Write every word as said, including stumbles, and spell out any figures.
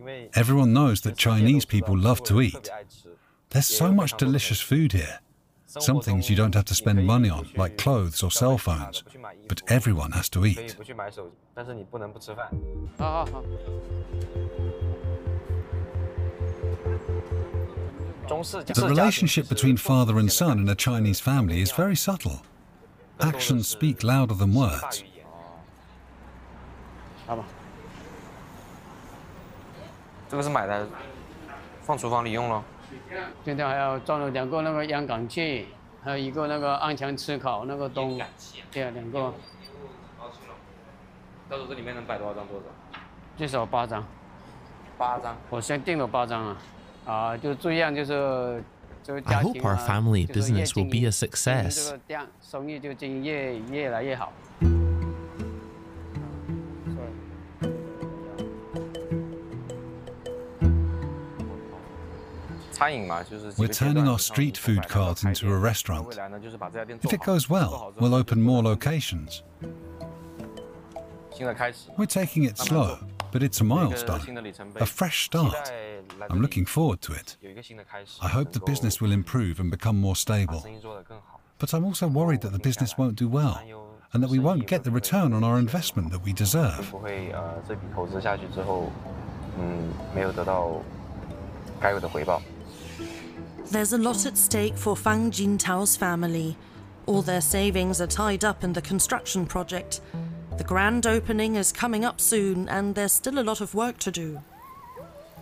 Everyone knows that Chinese people love to eat. There's so much delicious food here. Some things you don't have to spend money on, like clothes or cell phones, but everyone has to eat. The relationship between father and son in a Chinese family is very subtle. Actions speak louder than words. 这个是买的，放厨房里用咯。 现在还要装了两个那个烟感器，还有一个那个安全吃烤那个灯，对，两个。 到时候这里面能摆多少张桌子？ 最少八张。 八张。 我先订了八张啊，啊，就这样就是。 I hope our family business will be a success. We're turning our street food cart into a restaurant. If it goes well, we'll open more locations. We're taking it slow, but it's a milestone, a fresh start. I'm looking forward to it. I hope the business will improve and become more stable. But I'm also worried that the business won't do well, and that we won't get the return on our investment that we deserve. There's a lot at stake for Fang Jintao's family. All their savings are tied up in the construction project. The grand opening is coming up soon, and there's still a lot of work to do.